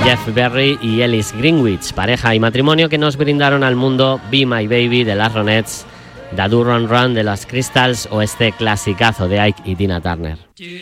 Jeff Berry y Ellis Greenwich, pareja y matrimonio que nos brindaron al mundo Be My Baby de las Ronettes, Da Do Run Run de las Crystals o este clasicazo de Ike y Tina Turner.